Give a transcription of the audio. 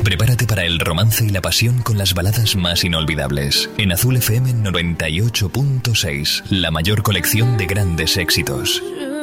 Prepárate para el romance y la pasión con las baladas más inolvidables. En Azul FM 98.6, la mayor colección de grandes éxitos.